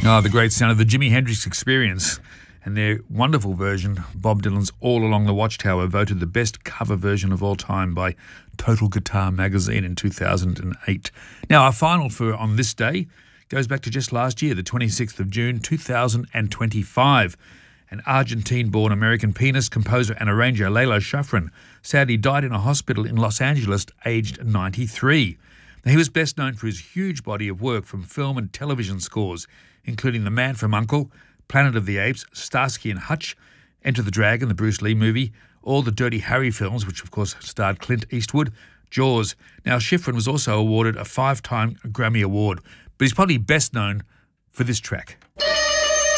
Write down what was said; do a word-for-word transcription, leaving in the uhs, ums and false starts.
Oh, the great sound of the Jimi Hendrix Experience and their wonderful version, Bob Dylan's All Along the Watchtower, voted the best cover version of all time by Total Guitar Magazine in two thousand eight. Now, our final for On This Day goes back to just last year, the twenty-sixth of June, two thousand twenty-five. An Argentine-born American pianist, composer and arranger, Lalo Schifrin, sadly died in a hospital in Los Angeles, aged ninety-three. Now, he was best known for his huge body of work from film and television scores, including The Man from U N C L E, Planet of the Apes, Starsky and Hutch, Enter the Dragon, the Bruce Lee movie, all the Dirty Harry films, which of course starred Clint Eastwood, Jaws. Now, Schifrin was also awarded a five-time Grammy Award, but he's probably best known for this track.